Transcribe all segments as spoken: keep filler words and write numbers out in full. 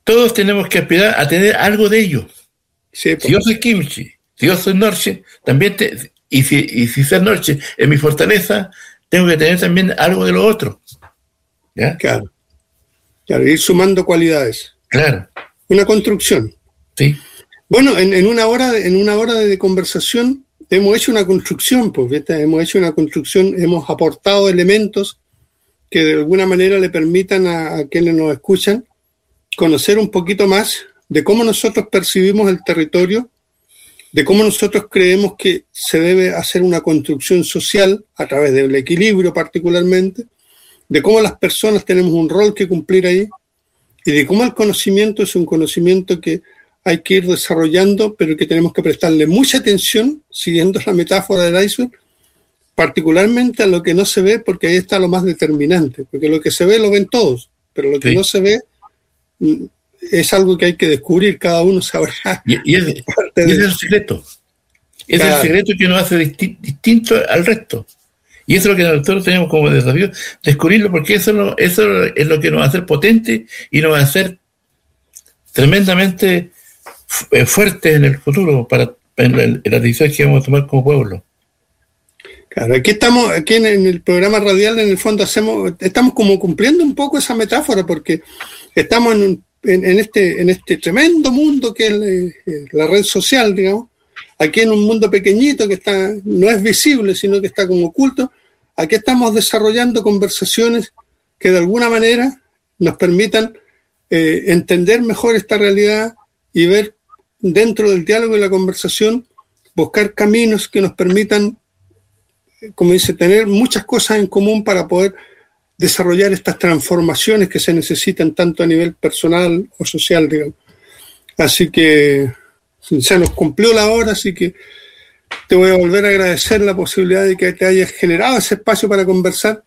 todos tenemos que aspirar a tener algo de ello. Sí, si yo soy Kimchi, si yo soy Norche, también te, y, si, y si ser Norche es mi fortaleza, tengo que tener también algo de lo otro. ¿Ya? Claro. Claro, ir sumando cualidades. Claro. Una construcción. Sí. Bueno, en, en una hora de, en una hora de conversación hemos hecho una construcción, pues, ¿viste? Hemos hecho una construcción, hemos aportado elementos que de alguna manera le permitan a, a quienes nos escuchan conocer un poquito más de cómo nosotros percibimos el territorio, de cómo nosotros creemos que se debe hacer una construcción social a través del equilibrio particularmente, de cómo las personas tenemos un rol que cumplir ahí y de cómo el conocimiento es un conocimiento que hay que ir desarrollando, pero que tenemos que prestarle mucha atención, siguiendo la metáfora del iceberg, particularmente a lo que no se ve, porque ahí está lo más determinante, porque lo que se ve lo ven todos, pero lo que sí. no se ve es algo que hay que descubrir, cada uno sabrá. Y, y, es, y es el secreto, es claro. el secreto que nos hace disti- distinto al resto. Y eso es lo que nosotros tenemos como desafío, descubrirlo, porque eso, no, eso es lo que nos va a hacer potente y nos va a hacer tremendamente fuertes en el futuro para en la, en las decisiones que vamos a tomar como pueblo. Claro, aquí estamos, aquí en, en el programa radial, en el fondo hacemos, estamos como cumpliendo un poco esa metáfora, porque estamos en, en, en este, en este tremendo mundo que es la, la red social, digamos, aquí en un mundo pequeñito que está, no es visible, sino que está como oculto. Aquí estamos desarrollando conversaciones que de alguna manera nos permitan eh, entender mejor esta realidad y ver dentro del diálogo y la conversación, buscar caminos que nos permitan, como dice, tener muchas cosas en común para poder desarrollar estas transformaciones que se necesitan tanto a nivel personal o social, digamos. Así que se nos cumplió la hora, así que te voy a volver a agradecer la posibilidad de que te hayas generado ese espacio para conversar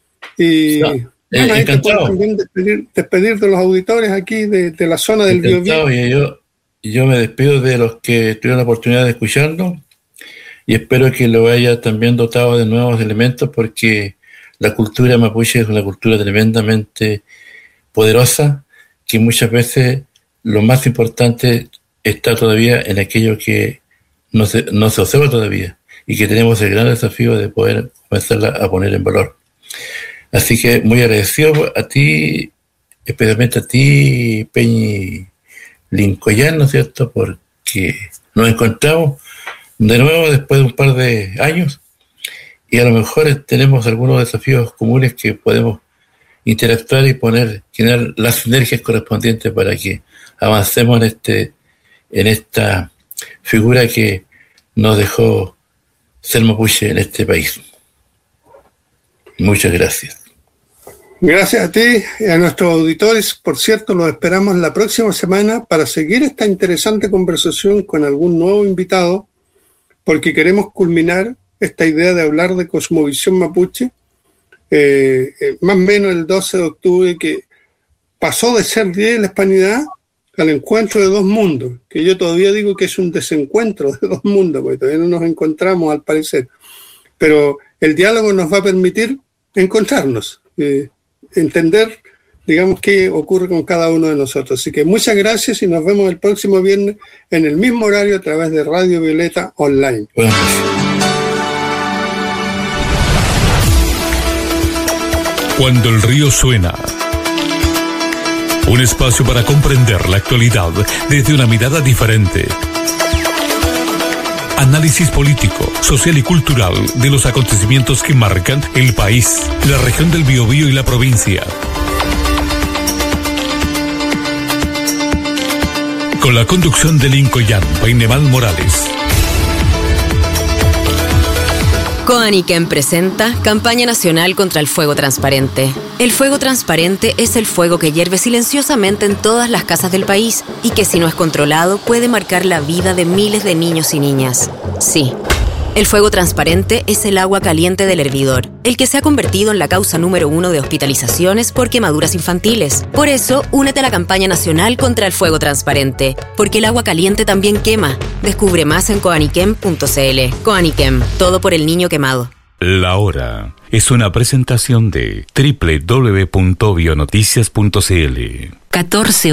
y no, eh, bueno, ahí te puedo también despedir, despedir de los auditores aquí de, de la zona del Biobío. Y yo, yo me despido de los que tuvieron la oportunidad de escucharnos y espero que lo haya también dotado de nuevos elementos, porque la cultura mapuche es una cultura tremendamente poderosa, que muchas veces lo más importante está todavía en aquello que no se, no se observa todavía y que tenemos el gran desafío de poder comenzarla a poner en valor. Así que muy agradecido a ti, especialmente a ti, Peñi Lincoyán, ¿no es cierto?, porque nos encontramos de nuevo después de un par de años y a lo mejor tenemos algunos desafíos comunes que podemos interactuar y poner, generar las sinergias correspondientes para que avancemos en este en esta figura que nos dejó ser mapuche en este país. Muchas gracias. Gracias a ti y a nuestros auditores. Por cierto, los esperamos la próxima semana para seguir esta interesante conversación con algún nuevo invitado, porque queremos culminar esta idea de hablar de cosmovisión mapuche, eh, eh, más o menos el doce de octubre, que pasó de ser Día de la Hispanidad al encuentro de dos mundos, que yo todavía digo que es un desencuentro de dos mundos, porque todavía no nos encontramos al parecer, pero el diálogo nos va a permitir encontrarnos, eh, entender, digamos, qué ocurre con cada uno de nosotros. Así que muchas gracias y nos vemos el próximo viernes en el mismo horario a través de Radio Violeta Online. Bueno. Cuando el río suena. Un espacio para comprender la actualidad desde una mirada diferente. Análisis político, social y cultural de los acontecimientos que marcan el país, la región del Biobío y la provincia. Con la conducción de Lincoyán Peineval Morales. Coaniquem presenta Campaña Nacional contra el Fuego Transparente. El fuego transparente es el fuego que hierve silenciosamente en todas las casas del país y que, si no es controlado, puede marcar la vida de miles de niños y niñas. Sí, el fuego transparente es el agua caliente del hervidor, el que se ha convertido en la causa número uno de hospitalizaciones por quemaduras infantiles. Por eso, únete a la Campaña Nacional contra el Fuego Transparente, porque el agua caliente también quema. Descubre más en coaniquem punto c l. Coaniquem, todo por el niño quemado. La Hora es una presentación de doble u doble u doble u punto bionoticias punto c l. catorce